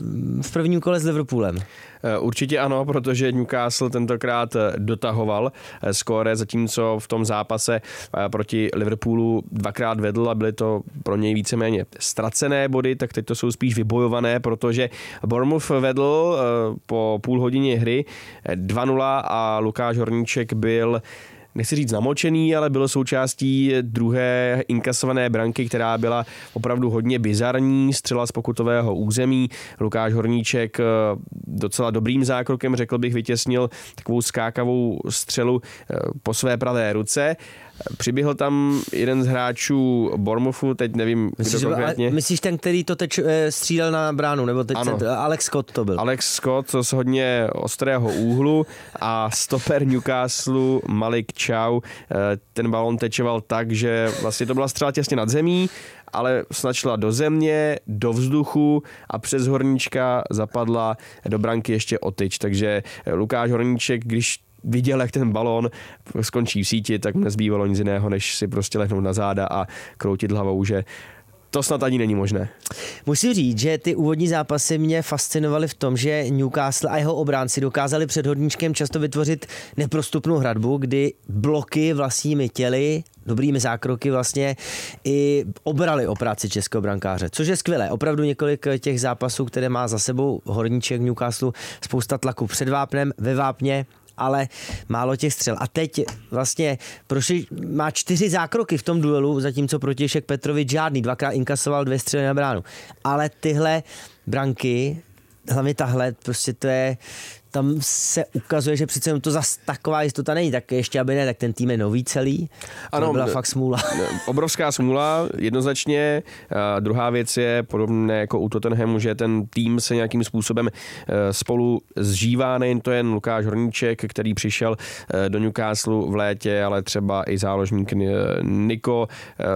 v prvním kole s Liverpoolem. Určitě ano, protože Newcastle tentokrát dotahoval skóre, zatímco v tom zápase proti Liverpoolu dvakrát vedl a byly to pro něj víceméně ztracené body, tak teď to jsou spíš vybojované, protože Bournemouth vedl po půl hodině hry dva nula a Lukáš Horníček byl, nechci říct namočený, ale bylo součástí druhé inkasované branky, která byla opravdu hodně bizarní, střela z pokutového území. Lukáš Horníček docela dobrým zákrokem, řekl bych, vytěsnil takovou skákavou střelu po své pravé ruce. Přiběhl tam jeden z hráčů Bournemouthu, teď nevím, myslíš, kdo konkrétně. Myslíš ten, který to teď střílel na bránu, nebo teď ano. Cent, Alex Scott to byl. Alex Scott z hodně ostrého úhlu a stoper Newcastle Malik Chow, ten balon tečoval tak, že vlastně to byla střela těsně nad zemí, ale snad šla do země, do vzduchu a přes Horníčka zapadla do branky ještě o tyč, takže Lukáš Horníček, když viděl, jak ten balón skončí v síti, tak mu nezbývalo nic jiného, než si prostě lehnout na záda a kroutit hlavou, že to snad ani není možné. Musím říct, že ty úvodní zápasy mě fascinovaly v tom, že Newcastle a jeho obránci dokázali před Horníčkem často vytvořit neprostupnou hradbu, kdy bloky vlastními těly, dobrými zákroky vlastně i obrali o práci českého brankáře, což je skvělé. Opravdu několik těch zápasů, které má za sebou Horníček Newcastle, spousta tlaku před vápnem, ve vápně, ale málo těch střel. A teď vlastně prošli, má čtyři zákroky v tom duelu, zatímco Protějšek Petrovič žádný, dvakrát inkasoval dvě střely na bránu. Ale tyhle branky, hlavně tahle, prostě to je, tam se ukazuje, že přece to zas taková jistota není, tak ještě aby ne, tak ten tým je nový celý. Ano, to byla fakt smůla. Obrovská smůla, jednoznačně. A druhá věc je podobné jako u Tottenhamu, že ten tým se nějakým způsobem spolu zžívá, nejen to jen Lukáš Horníček, který přišel do Newcastle v létě, ale třeba i záložník Nico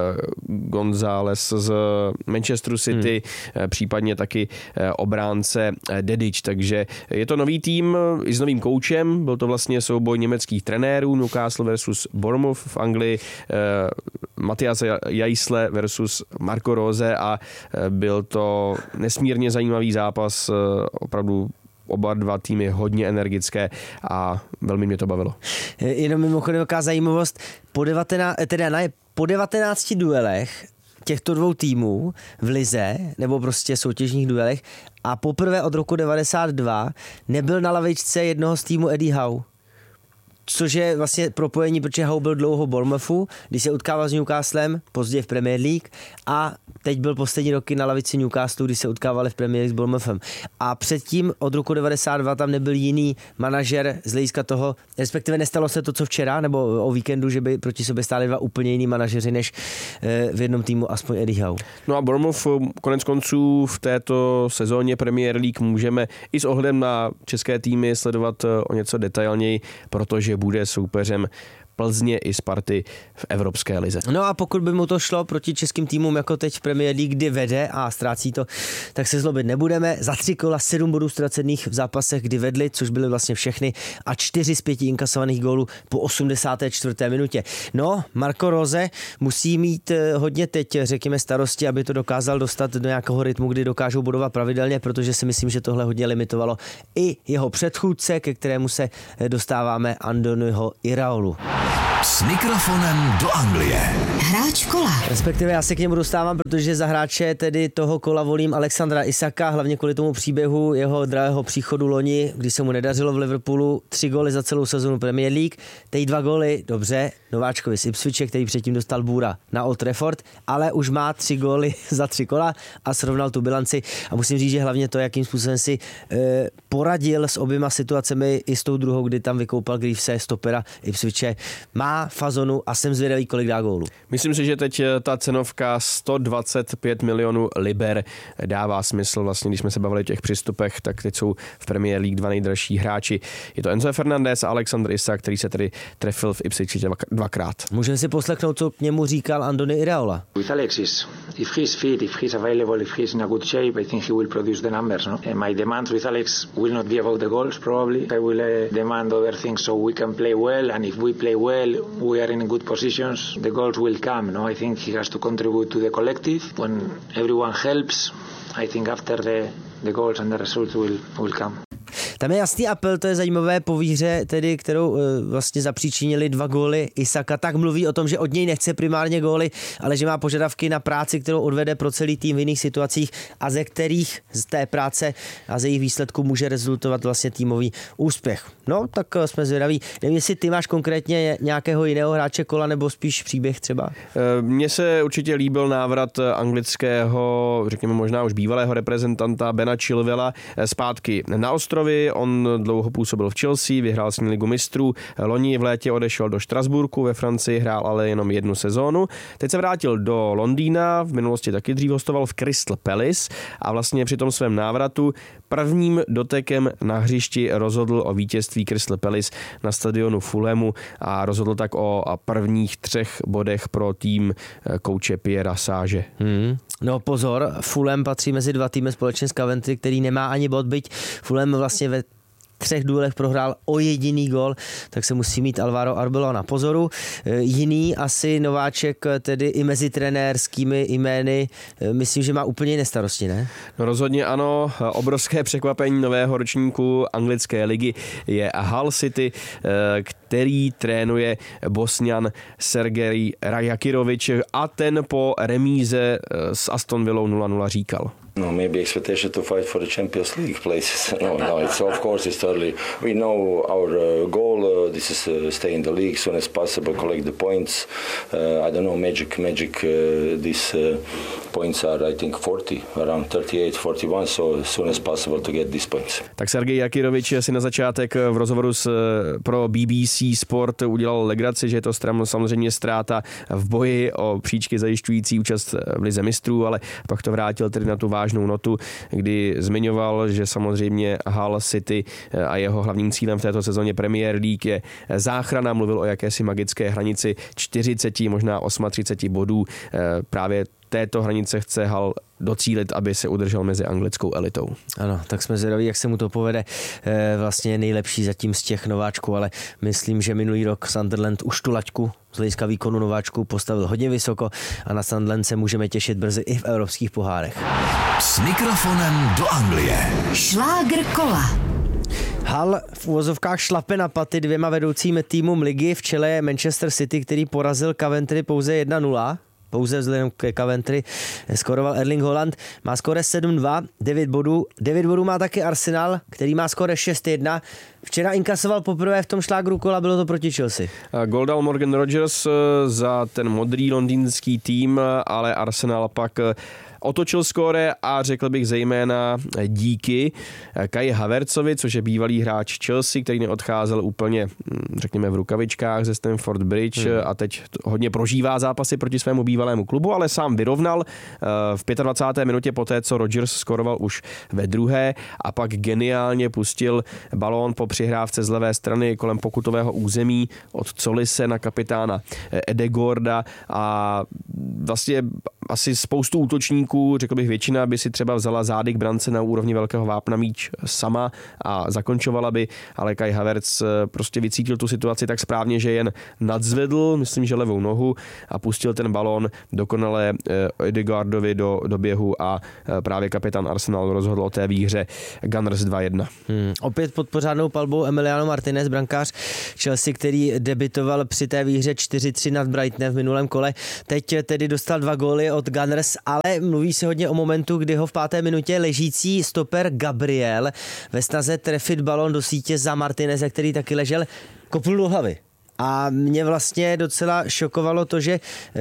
González z Manchesteru City, hmm. případně taky obránce Dedič, takže je to nový tým i s novým koučem, byl to vlastně souboj německých trenérů, Newcastle versus Bournemouth v Anglii, eh, Matthias Jaisle versus Marco Rose a eh, byl to nesmírně zajímavý zápas, eh, opravdu oba dva týmy hodně energické a velmi mě to bavilo. Jenom mimochodem jaká zajímavost, po, devatenácti, teda ne, po devatenácti duelech těchto dvou týmů v lize, nebo prostě soutěžních duelech a poprvé od roku devadesát dva nebyl na lavičce jednoho z týmu Eddie Howe. což je vlastně propojení, protože Howe byl dlouho Bournemouthu, když se utkával s Newcastlem, později v Premier League a teď byl poslední roky na lavici Newcastlu, když se utkávali v Premier League s Bournemouthem. A předtím od roku devadesát dva tam nebyl jiný manažer z hlediska toho, respektive nestalo se to, co včera, nebo o víkendu, že by proti sobě stáli dva úplně jiný manažeři než v jednom týmu, aspoň Eddie Howe. No a Bournemouth konec konců v této sezóně Premier League můžeme i s ohledem na české týmy sledovat o něco detailněji, protože bude soupeřem Plzně i Sparty v Evropské lize. No a pokud by mu to šlo proti českým týmům jako teď v Premier League, kdy vede a ztrácí to, tak se zlobit nebudeme. Za tři kola sedm bodů ztracených v zápasech, kdy vedli, což byly vlastně všechny, a čtyři z pěti inkasovaných gólů po osmdesáté čtvrté minutě. No, Marco Rose musí mít hodně teď, řekněme, starosti, aby to dokázal dostat do nějakého rytmu, kdy dokážou bodovat pravidelně, protože si myslím, že tohle hodně limitovalo i jeho předchůdce, ke kterému se dostáváme, Andoniho Iraolu. S mikrofonem do Anglie. Hráč kola. Respektive já se k němu dostávám, protože za hráče tedy toho kola volím Alexandra Isaka, hlavně kvůli tomu příběhu jeho drahého příchodu loni, kdy se mu nedařilo v Liverpoolu, tři góly za celou sezonu Premier League, teď dva góly, dobře, nováčkovi z Ipswiche, který předtím dostal bůra na Old Trafford, ale už má tři góly za tři kola a srovnal tu bilanci a musím říct, že hlavně to, jakým způsobem si e, poradil s oběma situacemi i s tou druhou, kdy tam vykoupal Greavese, stopera Ipswiche, má fazonu a jsem zvědavý, kolik dá gólu. Myslím si, že teď ta cenovka sto dvacet pět milionů liber dává smysl. Vlastně, když jsme se bavili o těch přístupech, tak teď jsou v Premier League dva nejdražší hráči. Je to Enzo Fernandez a Alexander Isak, který se tedy trefil v Ipswichi dvakrát. Můžeme si poslechnout, co k němu říkal Andoni Iraola. With Alexis, if he's fit, if he's available, if he's in a good shape, I think he will produce the numbers. No? And my demands with Alex will not be about the goals, probably. I will uh, demand other things so we can play well, and if we play well, we are in good positions, the goals will come. No, I think he has to contribute to the collective. When everyone helps, I think after the, the goals and the results will, will come. Tam je jasný apel, to je zajímavé po výhře, tedy, kterou uh, vlastně zapříčinili dva góly Isaka, tak mluví o tom, že od něj nechce primárně góly, ale že má požadavky na práci, kterou odvede pro celý tým v jiných situacích a ze kterých z té práce a ze jejich výsledků může rezultovat vlastně týmový úspěch. No, tak uh, jsme zvědaví. Nevím, jestli ty máš konkrétně nějakého jiného hráče kola nebo spíš příběh třeba? Mně se určitě líbil návrat anglického, řekněme možná už bývalého reprezentanta Bena Chilwella zpátky na ostrovy. On dlouho působil v Chelsea, vyhrál s ní ligu mistrů. Loni v létě odešel do Štrasburku ve Francii, hrál ale jenom jednu sezónu. Teď se vrátil do Londýna, v minulosti taky dřív hostoval v Crystal Palace a vlastně při tom svém návratu prvním dotekem na hřišti rozhodl o vítězství Crystal Palace na stadionu Fulhamu a rozhodl tak o prvních třech bodech pro tým kouče Pierra Sage. Hmm. No pozor, Fulham patří mezi dva týmy společně s Coventry, který nemá ani bod, byť Fulham vlastně ve třech duelech prohrál o jediný gol, tak se musí mít Alvaro Arbeloa na pozoru. Jiný asi nováček tedy i mezi trenérskými jmény, myslím, že má úplně nestarosti, ne? No rozhodně ano, obrovské překvapení nového ročníku anglické ligy je Hull City, který trénuje Bosňan Sergej Rajakirovič a ten po remíze s Aston Villou nula nula říkal. No, maybe expectation to fight for the Champions League places. No, no, it's of course it's early. We know our uh, goal. Uh, this is uh, stay in the league as soon as possible, collect the points. Uh, I don't know, magic, magic. Uh, these uh, points are, I think, forty, around thirty-eight, forty-one. So as soon as possible to get these points. Tak Sergej Jakirovič si na začátek v rozhovoru s, pro B B C Sport udělal legraci, že je to stram, samozřejmě ztráta v boji o příčky zajišťující účast v lize mistrů, ale pak to vrátil tedy na tu vážnou notu, kdy zmiňoval, že samozřejmě Hull City a jeho hlavním cílem v této sezóně Premier League je záchrana, mluvil o jakési magické hranici čtyřicet, možná třicet osm bodů. Právě této hranice chce Hull docílit, aby se udržel mezi anglickou elitou. Ano, tak jsme zvědaví, jak se mu to povede. E, vlastně nejlepší zatím z těch nováčků, ale myslím, že minulý rok Sunderland už tu laťku z hlediska výkonu nováčků postavil hodně vysoko a na Sunderland se můžeme těšit brzy i v evropských pohárech. S mikrofonem do Anglie. Šlágr kola. Hull v uvozovkách šlape na paty dvěma vedoucími týmům ligy, v čele je Manchester City, který porazil Coventry pouze jedna nula. pouze vzhledem ke Coventry skoroval Erling Haaland. Má skóre sedm dva, devět bodů. devět bodů má taky Arsenal, který má skóre šest jedna. Včera inkasoval poprvé v tom šlágru kola, bylo to proti Chelsea. Gól dal Morgan Rogers za ten modrý londýnský tým, ale Arsenal pak otočil skóre a řekl bych zejména díky Kai Havertzovi, což je bývalý hráč Chelsea, který neodcházel úplně, řekněme, v rukavičkách ze Stamford Bridge hmm. a teď hodně prožívá zápasy proti svému bývalému klubu, ale sám vyrovnal v dvacáté páté minutě poté, co Rodgers skoroval už ve druhé a pak geniálně pustil balón po přihrávce z levé strany kolem pokutového území od Colise na kapitána Edegorda a vlastně asi spoustu útočníků, řekl bych většina, by si třeba vzala zády k brance na úrovni velkého vápna míč sama a zakončovala by, ale Kai Havertz prostě vycítil tu situaci tak správně, že jen nadzvedl, myslím, že levou nohu a pustil ten balón dokonale Edegaardovi do, do běhu a právě kapitán Arsenalu rozhodl o té výhře Gunners dva jedna. Hmm. Opět pod pořádnou palbou Emiliano Martinez, brankář Chelsea, který debitoval při té výhře čtyři tři nad Brightonem v minulém kole. Teď tedy dostal dva góly od Gunners, ale mluví se hodně o momentu, kdy ho v páté minutě ležící stoper Gabriel ve snaze trefit balón do sítě za Martineze, který taky ležel, kopnul do hlavy. A mě vlastně docela šokovalo to, že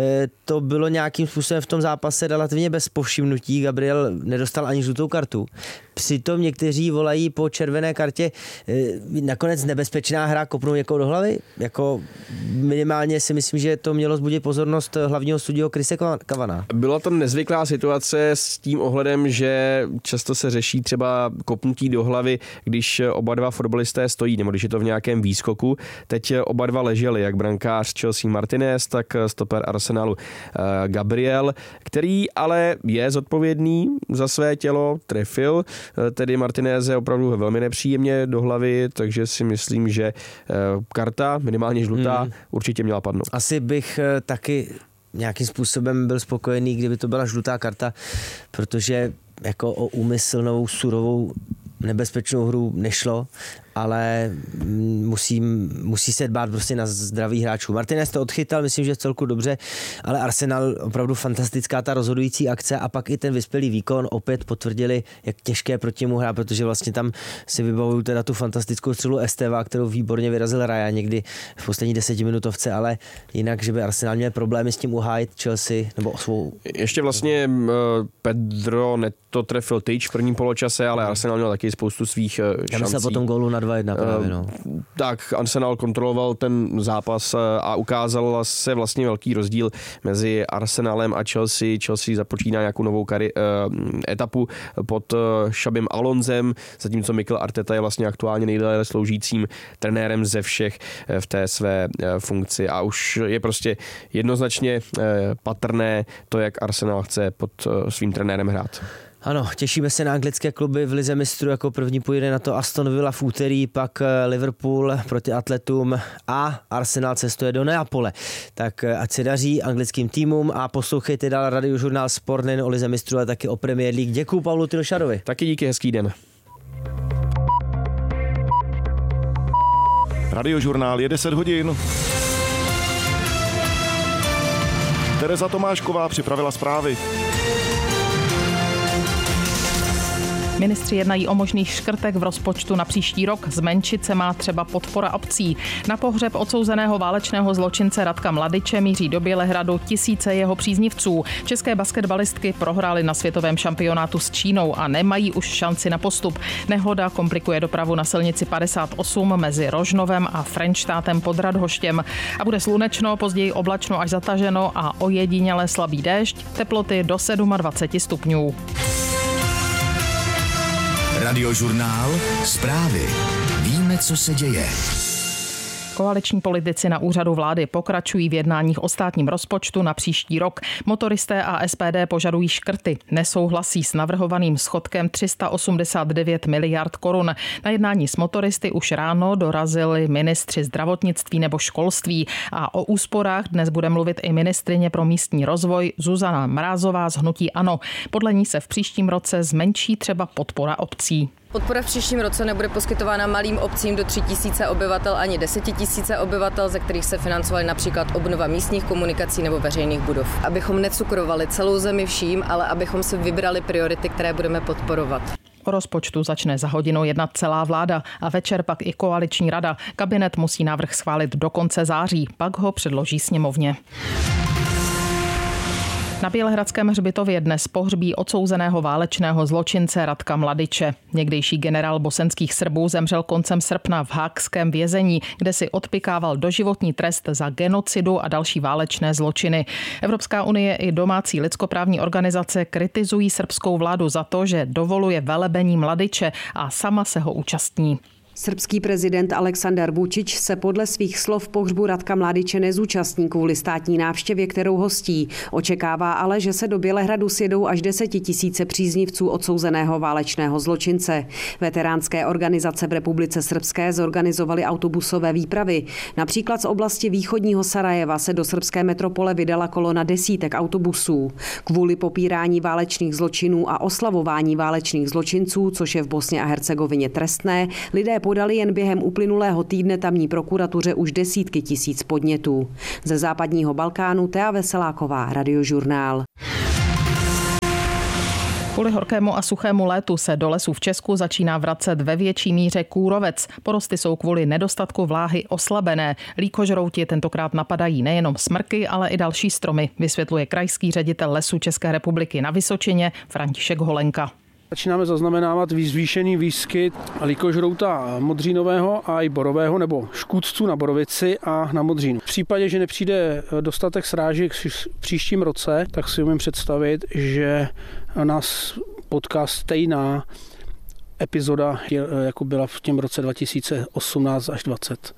to bylo nějakým způsobem v tom zápase relativně bez povšimnutí. Gabriel nedostal ani žlutou kartu. Přitom někteří volají po červené kartě nakonec nebezpečná hra, kopnou někoho do hlavy. Jako minimálně si myslím, že to mělo vzbudit pozornost hlavního studia Chrise Cavana. Byla to nezvyklá situace s tím ohledem, že často se řeší třeba kopnutí do hlavy, když oba dva fotbalisté stojí, nebo když je to v nějakém výskoku. Teď oba dva leželi, jak brankář Chelsea Martinez, tak stoper Arsenalu Gabriel, který ale je zodpovědný za své tělo, trefil tedy Martineze opravdu velmi nepříjemně do hlavy, takže si myslím, že karta, minimálně žlutá, hmm. určitě měla padnout. Asi bych taky nějakým způsobem byl spokojený, kdyby to byla žlutá karta, protože jako o úmyslnou, surovou, nebezpečnou hru nešlo, ale musí, musí se dbát prostě na zdraví hráčů. Martinez to odchytal, myslím, že v celku dobře, ale Arsenal opravdu fantastická ta rozhodující akce a pak i ten vyspělý výkon opět potvrdili, jak těžké proti němu hrát, protože vlastně tam si vybavuju teda tu fantastickou střelu Esteva, kterou výborně vyrazil Raya někdy v poslední desetiminutovce, ale jinak, že by Arsenal měl problémy s tím uhájit Chelsea nebo svou... Ještě vlastně Pedro Neto trefil tyč v prvním poločase, ale Arsenal měl taky spoustu svých šancí. Já po tom gólu na dva jedna právě, no. Tak Arsenal kontroloval ten zápas a ukázal se vlastně velký rozdíl mezi Arsenalem a Chelsea. Chelsea započíná nějakou novou kari- etapu pod Xabim Alonzem, zatímco Mikel Arteta je vlastně aktuálně nejdéle sloužícím trenérem ze všech v té své funkci a už je prostě jednoznačně patrné to, jak Arsenal chce pod svým trenérem hrát. Ano, těšíme se na anglické kluby v Lize mistrů, jako první půjde na to Aston Villa v úterý, pak Liverpool proti Atletům a Arsenal cestuje do Neapole. Tak ať se daří anglickým týmům a poslouchejte dál Radiožurnál Sport nejen o Lize mistrů, ale taky o Premier League. Děkuju Pavlu Tylšarovi. Taky díky, hezký den. Radiožurnál je deset hodin. Tereza Tomášková připravila zprávy. Ministři jednají o možných škrtech v rozpočtu na příští rok. Zmenšit se má třeba podpora obcí. Na pohřeb odsouzeného válečného zločince Radka Mladiče míří do Bělehradu tisíce jeho příznivců. České basketbalistky prohrály na světovém šampionátu s Čínou a nemají už šanci na postup. Nehoda komplikuje dopravu na silnici padesát osm mezi Rožnovem a Frenštátem pod Radhoštěm. A bude slunečno, později oblačno až zataženo a ojediněle slabý déšť. Teploty do dvacet sedm stupňů. Radiožurnál Zprávy. Víme, co se děje. Koaliční politici na úřadu vlády pokračují v jednáních o státním rozpočtu na příští rok. Motoristé a S P D požadují škrty. Nesouhlasí s navrhovaným schodkem tři sta osmdesát devět miliard korun. Na jednání s motoristy už ráno dorazili ministři zdravotnictví nebo školství a o úsporách dnes bude mluvit i ministryně pro místní rozvoj Zuzana Mrázová z hnutí ANO. Podle ní se v příštím roce zmenší třeba podpora obcí. Podpora v příštím roce nebude poskytována malým obcím do tři tisíce obyvatel ani deset tisíce obyvatel, ze kterých se financovaly například obnova místních komunikací nebo veřejných budov. Abychom necukrovali celou zemi vším, ale abychom si vybrali priority, které budeme podporovat. O rozpočtu začne za hodinu jednat celá vláda a večer pak i koaliční rada. Kabinet musí návrh schválit do konce září, pak ho předloží sněmovně. Na Bělehradském hřbitově dnes pohřbí odsouzeného válečného zločince Radka Mladiče. Někdejší generál bosenských Srbů zemřel koncem srpna v haagském vězení, kde si odpykával doživotní trest za genocidu a další válečné zločiny. Evropská unie i domácí lidskoprávní organizace kritizují srbskou vládu za to, že dovoluje velebení Mladiče a sama se ho účastní. Srbský prezident Aleksandar Vučić se podle svých slov pohřbu Radka Mladiče nezúčastní kvůli státní návštěvě, kterou hostí. Očekává ale, že se do Bělehradu sjedou až desetitisíce příznivců odsouzeného válečného zločince. Veteránské organizace v Republice Srbské zorganizovaly autobusové výpravy. Například z oblasti východního Sarajeva se do srbské metropole vydala kolona desítek autobusů. Kvůli popírání válečných zločinů a oslavování válečných zločinců, což je v Bosně a Hercegovině trestné, lidé podali jen během uplynulého týdne tamní prokuratuře už desítky tisíc podnětů. Ze západního Balkánu Tea Veseláková, Radiožurnál. Kvůli horkému a suchému létu se do lesů v Česku začíná vracet ve větší míře kůrovec. Porosty jsou kvůli nedostatku vláhy oslabené. Líkožrouti tentokrát napadají nejenom smrky, ale i další stromy, vysvětluje krajský ředitel Lesů České republiky na Vysočině František Holenka. Začínáme zaznamenávat zvýšený výskyt líkožrouta modřínového a i borového nebo škůdců na borovici a na modřínu. V případě, že nepřijde dostatek srážek v příštím roce, tak si umím představit, že nás potká stejná epizoda, jako byla v těm roce dva tisíce osmnáct až dvacet.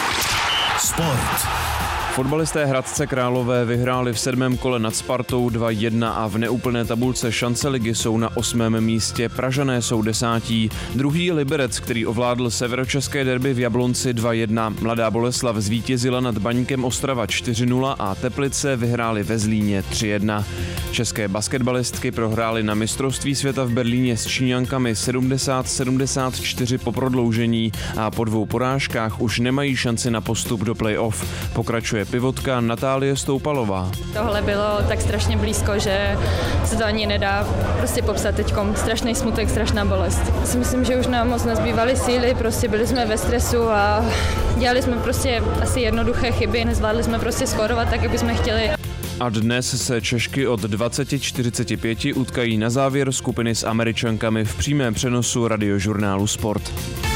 Sport. Fotbalisté Hradce Králové vyhráli v sedmém kole nad Spartou dva jedna a v neúplné tabulce šance ligy jsou na osmém místě. Pražané jsou desátí. Druhý je Liberec, který ovládl severočeské derby v Jablonci dva jedna. Mladá Boleslav zvítězila nad Baníkem Ostrava čtyři nula a Teplice vyhráli ve Zlíně tři jedna. České basketbalistky prohrály na mistrovství světa v Berlíně s Číňankami sedmdesát sedmdesát čtyři po prodloužení a po dvou porážkách už nemají šanci na postup do play-off. Pokračuje pivotka Natálie Stoupalová. Tohle bylo tak strašně blízko, že se to ani nedá prostě popsat teďkom. Strašný smutek, strašná bolest. Si myslím, že už nám moc nezbývaly síly, prostě byli jsme ve stresu a dělali jsme prostě asi jednoduché chyby, nezvládli jsme prostě skórovat tak, jak bychom chtěli. A dnes se Češky od dvacet čtyřicet pět utkají na závěr skupiny s Američankami v přímém přenosu Radiožurnálu Sport.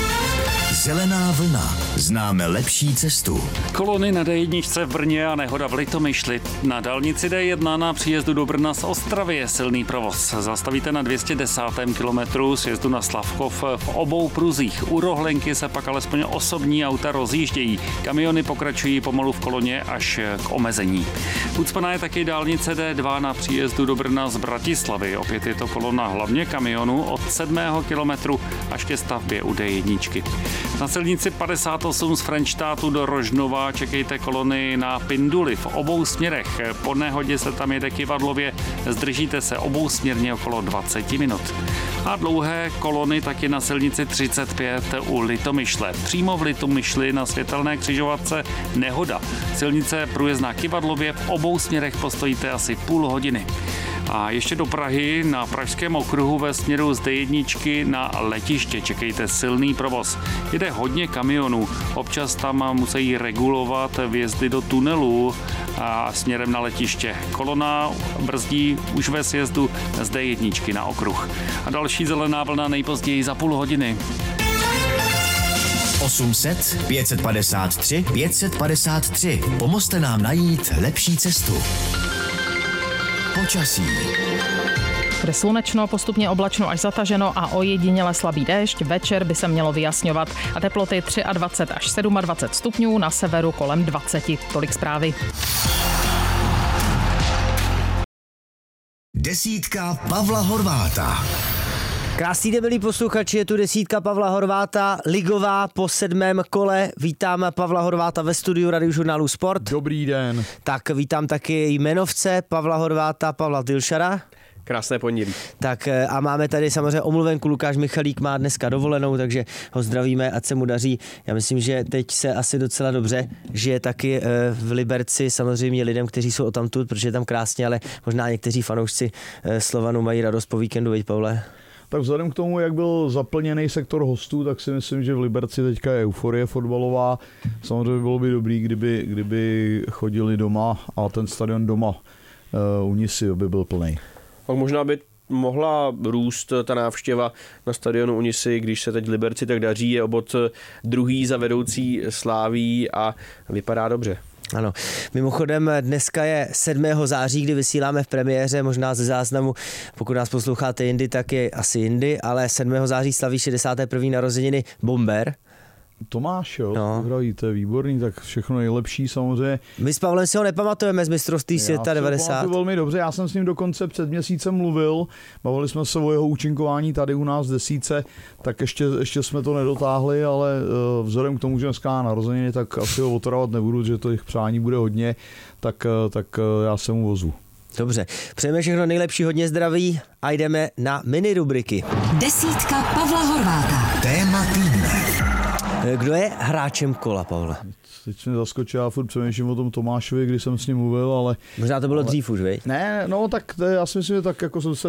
Zelená vlna. Známe lepší cestu. Kolony na dé jedna v Brně a nehoda v Litomyšli. Na dálnici dé jedna na příjezdu do Brna z Ostravy je silný provoz. Zastavíte na dvě stě desátém kilometru sjezdu na Slavkov v obou pruzích. U Rohlenky se pak alespoň osobní auta rozjíždějí. Kamiony pokračují pomalu v koloně až k omezení. Ucpaná je taky dálnice dé dva na příjezdu do Brna z Bratislavy. Opět je to kolona hlavně kamionů od sedmého kilometru až ke stavbě u dé jedna. Na silnici padesát osm z Frenštátu do Rožnova čekejte kolony na Pinduli v obou směrech. Po nehodě se tam jede kyvadlově, zdržíte se obousměrně okolo dvacet minut. A dlouhé kolony taky na silnici třicet pět u Litomyšle. Přímo v Litomyšli na světelné křižovatce nehoda. Silnice průjezdná kyvadlově, v obou směrech postojíte asi půl hodiny. A ještě do Prahy na Pražském okruhu ve směru z dé jedna na letiště čekejte silný provoz. Jede hodně kamionů, občas tam musí regulovat vjezdy do tunelů a směrem na letiště. Kolona brzdí už ve sjezdu z dé jedna na okruh. A další zelená vlna nejpozději za půl hodiny. osm set pět padesát tři pět padesát tři. Pomozte nám najít lepší cestu. Počasí. Bude slunečno, postupně oblačno až zataženo a ojediněle slabý déšť. Večer by se mělo vyjasňovat a teploty dvacet tři až dvacet sedm stupňů, na severu kolem dvacet. Tolik zprávy. Desítka Pavla Horváta. Krásný den, milí posluchači, je tu desítka Pavla Horváta, ligová po sedmém kole. Vítám Pavla Horváta ve studiu Radiožurnálu Sport. Dobrý den. Tak vítám taky jmenovce Pavla Horváta, Pavla Dilšara. Krásné pondělí. Tak a máme tady samozřejmě omluvenku, Lukáš Michalík má dneska dovolenou, takže ho zdravíme, ať se mu daří. Já myslím, že teď se asi docela dobře žije taky v Liberci, samozřejmě lidem, kteří jsou odtamtud, protože je tam krásně, ale možná někteří fanoušci Slovanu mají radost po víkendu, veď Pavle? Tak vzhledem k tomu, jak byl zaplněný sektor hostů, tak si myslím, že v Liberci teďka je euforie fotbalová. Samozřejmě bylo by dobrý, kdyby, kdyby chodili doma a ten stadion doma uh, u Nisy by byl plný. Tak možná by mohla růst ta návštěva na stadionu u Nisy, když se teď Liberci tak daří, je obod druhý za vedoucí Sláví a vypadá dobře. Ano. Mimochodem dneska je sedmého září, kdy vysíláme v premiéře, možná ze záznamu, pokud nás posloucháte jindy, tak je asi jindy, ale sedmého září slaví šedesáté první narozeniny Bomber. Tomáš, jo, no. Zdraví, to je výborný, tak všechno nejlepší samozřejmě. My s Pavlem si ho nepamatujeme z mistrovství světa devadesát. Já velmi dobře, já jsem s ním dokonce před měsícem mluvil, bavili jsme se o jeho účinkování tady u nás v desítce, tak ještě, ještě jsme to nedotáhli, ale uh, vzhledem k tomu, že dneska má narozeniny, tak asi ho otravovat nebudu, že to jich přání bude hodně, tak, uh, tak uh, já se mu vozu. Dobře, přejeme všechno nejlepší, hodně zdraví a jdeme na mini rubriky. Desítka Pavla Horváta. Téma týdne. Kdo je hráčem kola, Pavle? Teď mě zaskočil, já furt přemýšlím o tom Tomášovi, když jsem s ním mluvil, ale... Možná to bylo ale... dřív už, vej? Ne, no tak to je, já si myslím, že tak jako jsem se